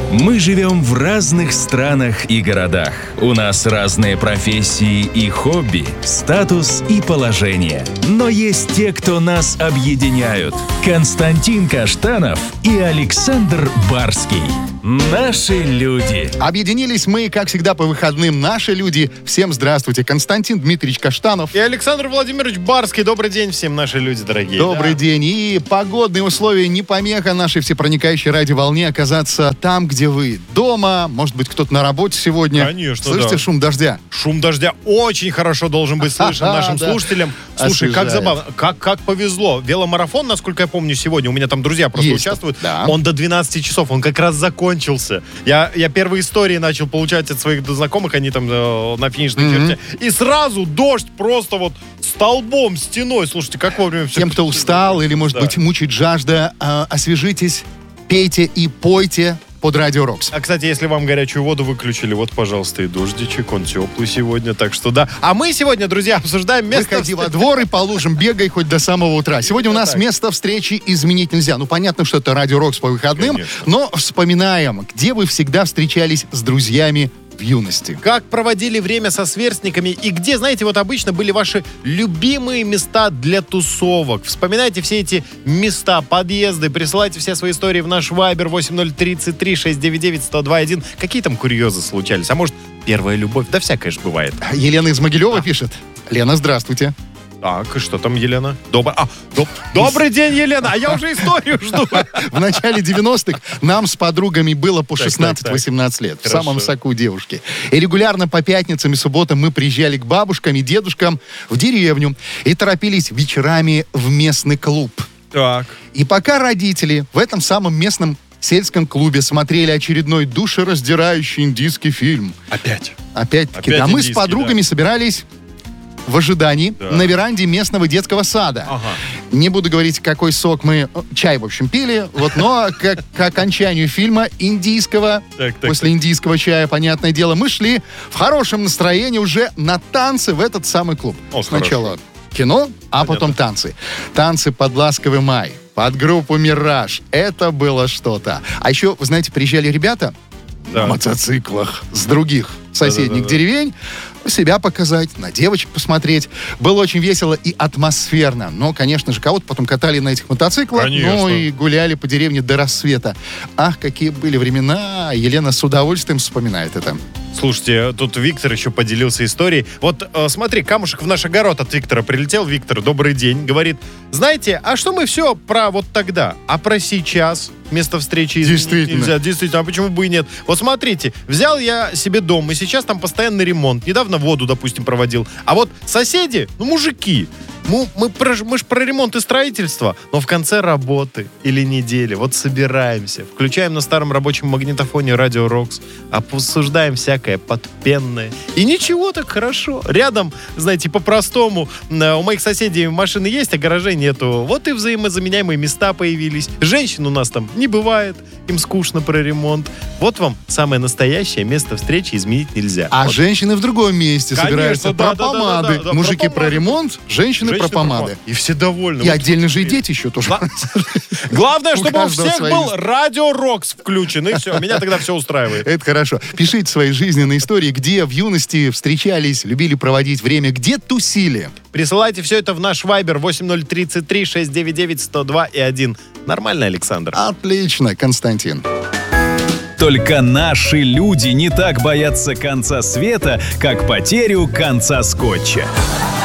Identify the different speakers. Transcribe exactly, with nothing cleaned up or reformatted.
Speaker 1: Мы живем в разных странах и городах. У нас разные профессии и хобби, статус и положение. Но есть те, кто нас объединяют. Константин Каштанов и Александр Барский. Наши люди.
Speaker 2: Объединились мы, как всегда, по выходным. Наши люди. Всем здравствуйте. Константин Дмитриевич Каштанов.
Speaker 3: И Александр Владимирович Барский. Добрый день всем, наши люди дорогие.
Speaker 2: Добрый
Speaker 3: да.
Speaker 2: день. И погодные условия не помеха нашей всепроникающей радиоволне оказаться там, где вы. Дома. Может быть, кто-то на работе сегодня.
Speaker 3: Конечно,
Speaker 2: Слышите
Speaker 3: да.
Speaker 2: шум дождя?
Speaker 3: Шум дождя очень хорошо должен быть слышен нашим
Speaker 2: да.
Speaker 3: слушателям. Слушай, как забавно. Как, как повезло. Веломарафон, насколько я помню, сегодня. У меня там друзья просто
Speaker 2: Есть.
Speaker 3: участвуют.
Speaker 2: Да.
Speaker 3: Он до двенадцати часов. Он как раз закончился. Я, я первые истории начал получать от своих знакомых. Они там э, на финишной
Speaker 2: Mm-hmm.
Speaker 3: черте. И сразу дождь просто вот столбом, стеной. Слушайте, как вовремя все...
Speaker 2: Тем, кто устал или, может
Speaker 3: Да.
Speaker 2: быть, мучает жажда, э, освежитесь, пейте и пойте под Радио Рокс.
Speaker 3: А, кстати, если вам горячую воду выключили, вот, пожалуйста, и дождичек, он теплый сегодня, так что да. А мы сегодня, друзья, обсуждаем место...
Speaker 2: Выходи во двор и по лужам бегай хоть до самого утра. Сегодня у нас
Speaker 3: так.
Speaker 2: место встречи изменить нельзя. Ну, понятно, что это Радио Рокс по выходным,
Speaker 3: Конечно.
Speaker 2: но вспоминаем, где вы всегда встречались с друзьями в юности.
Speaker 3: Как проводили время со сверстниками и где, знаете, вот обычно были ваши любимые места для тусовок. Вспоминайте все эти места, подъезды, присылайте все свои истории в наш Вайбер восемь ноль три три шесть девять девять сто два один. Какие там курьезы случались? А может, первая любовь? Да всякое же бывает.
Speaker 2: Елена из Могилева пишет. Лена, здравствуйте.
Speaker 3: Так, и что там, Елена? Добр... А, доб... Добрый день, Елена! А я уже историю жду.
Speaker 2: В начале девяностых нам с подругами было по шестнадцать-восемнадцать лет. В
Speaker 3: Хорошо.
Speaker 2: самом соку девушки. И регулярно по пятницам и субботам мы приезжали к бабушкам и дедушкам в деревню и торопились вечерами в местный клуб.
Speaker 3: Так.
Speaker 2: И пока родители в этом самом местном сельском клубе смотрели очередной душераздирающий индийский фильм.
Speaker 3: Опять.
Speaker 2: Опять-таки,
Speaker 3: Опять
Speaker 2: да, мы с
Speaker 3: индийский,
Speaker 2: подругами
Speaker 3: да.
Speaker 2: собирались в ожидании
Speaker 3: Да.
Speaker 2: на веранде местного детского сада.
Speaker 3: Ага.
Speaker 2: Не буду говорить, какой сок мы... Чай, в общем, пили. Вот, но как, к окончанию фильма индийского,
Speaker 3: Так, так,
Speaker 2: после индийского чая, понятное дело, мы шли в хорошем настроении уже на танцы в этот самый клуб.
Speaker 3: О,
Speaker 2: Сначала кино, а
Speaker 3: Понятно.
Speaker 2: потом танцы. Танцы под «Ласковый май», под группу «Мираж». Это было что-то. А еще, вы знаете, приезжали ребята
Speaker 3: Да.
Speaker 2: на мотоциклах с других соседних
Speaker 3: Да-да-да-да.
Speaker 2: деревень, себя показать, на девочек посмотреть. Было очень весело и атмосферно. Но, конечно же, кого-то потом катали на этих мотоциклах,
Speaker 3: Конечно.
Speaker 2: ну и гуляли по деревне до рассвета. Ах, какие были времена. Елена с удовольствием вспоминает это.
Speaker 3: Слушайте, тут Виктор еще поделился историей. Вот э, смотри, камушек в наш огород от Виктора прилетел. Виктор, добрый день. Говорит, знаете, а что мы все про вот тогда, а про сейчас? Место встречи изменить
Speaker 2: Действительно.
Speaker 3: нельзя. Действительно, а почему бы и нет? Вот смотрите, взял я себе дом, и сейчас там постоянный ремонт. Недавно воду, допустим, проводил. А вот соседи, ну, мужики, мы, мы, про, мы ж про ремонт и строительство, но в конце работы или недели вот собираемся, включаем на старом рабочем магнитофоне Радио Рокс, обсуждаем всякое подпенное. И ничего, так хорошо. Рядом, знаете, по-простому, э, у моих соседей машины есть, а гаражей нету. Вот и взаимозаменяемые места появились. Женщин у нас там не бывает, им скучно про ремонт. Вот вам самое настоящее место встречи изменить нельзя.
Speaker 2: А
Speaker 3: Вот.
Speaker 2: женщины в другом месте
Speaker 3: Конечно,
Speaker 2: собираются
Speaker 3: да,
Speaker 2: про
Speaker 3: да, да,
Speaker 2: помады.
Speaker 3: да, да, да,
Speaker 2: Мужики
Speaker 3: про
Speaker 2: про,
Speaker 3: помады.
Speaker 2: ремонт, женщины,
Speaker 3: Женщины
Speaker 2: про помады.
Speaker 3: И все довольны.
Speaker 2: И
Speaker 3: Вот
Speaker 2: отдельно же и
Speaker 3: смотри.
Speaker 2: дети еще тоже.
Speaker 3: Главное,
Speaker 2: У
Speaker 3: чтобы у
Speaker 2: каждого
Speaker 3: всех
Speaker 2: свои
Speaker 3: был
Speaker 2: места.
Speaker 3: Радио Рокс включен, и все. Меня тогда все устраивает.
Speaker 2: Это хорошо. Пишите свои жизненные истории, где в юности встречались, любили проводить время, где тусили.
Speaker 3: Присылайте все это в наш Вайбер восемь ноль три три шесть девять девять сто два и один. Нормально, Александр?
Speaker 2: Отлично, Константин.
Speaker 1: Только наши люди не так боятся конца света, как потерю конца скотча.